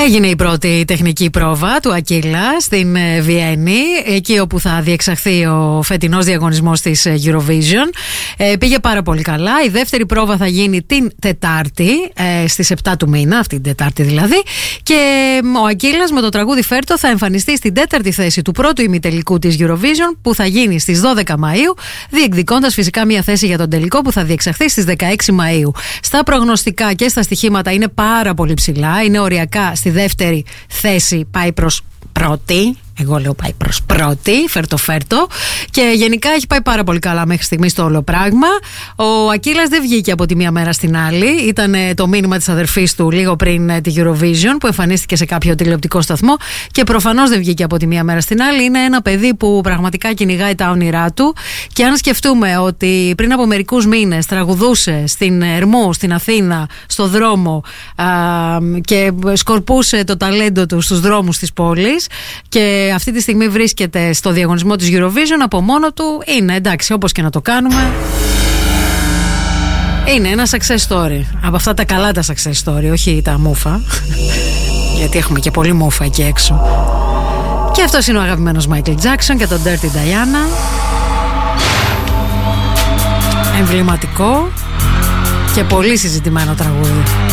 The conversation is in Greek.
Έγινε η πρώτη τεχνική πρόβα του Aquila στην Βιέννη, εκεί όπου θα διεξαχθεί ο φετινός διαγωνισμός της Eurovision. Πήγε πάρα πολύ καλά. Η δεύτερη πρόβα θα γίνει την Τετάρτη, στις 7 του μήνα, αυτή την Τετάρτη δηλαδή. Και ο Aquila με το τραγούδι Φέρτο θα εμφανιστεί στην τέταρτη θέση του πρώτου ημιτελικού της Eurovision, που θα γίνει στις 12 Μαΐου, διεκδικώντας φυσικά μια θέση για τον τελικό που θα διεξαχθεί στις 16 Μαΐου. Στα προγνωστικά και στα στοιχήματα είναι πάρα πολύ ψηλά. Είναι οριακά στη δεύτερη θέση, πάει προς πρώτη. Εγώ λέω πάει προς πρώτη, φέρτο. Και γενικά έχει πάει πάρα πολύ καλά μέχρι στιγμής το όλο πράγμα. Ο Aquila δεν βγήκε από τη μία μέρα στην άλλη. Ήταν το μήνυμα της αδερφής του λίγο πριν τη Eurovision, που εμφανίστηκε σε κάποιο τηλεοπτικό σταθμό. Και προφανώς δεν βγήκε από τη μία μέρα στην άλλη. Είναι ένα παιδί που πραγματικά κυνηγάει τα όνειρά του. Και αν σκεφτούμε ότι πριν από μερικούς μήνες τραγουδούσε στην Ερμού, στην Αθήνα, στο δρόμο και σκορπούσε το ταλέντο του στους δρόμους της πόλης, και αυτή τη στιγμή βρίσκεται στο διαγωνισμό της Eurovision, από μόνο του είναι, εντάξει, όπως και να το κάνουμε, είναι ένα success story. Από αυτά τα καλά τα success story, όχι τα μούφα, γιατί έχουμε και πολύ μούφα εκεί έξω. Και αυτός είναι ο αγαπημένος Michael Jackson και το Dirty Diana. Εμβληματικό και πολύ συζητημένο τραγούδι.